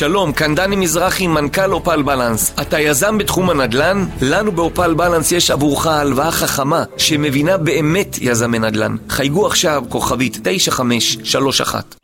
שלום, כאן דני מזרחי, מנכ"ל אופל בלנס. אתה יזם בתחום הנדל"ן? לנו באופל בלנס יש עבורך הלוואה חכמה שמבינה באמת יזמי נדל"ן. חייגו עכשיו כוכבית 9531.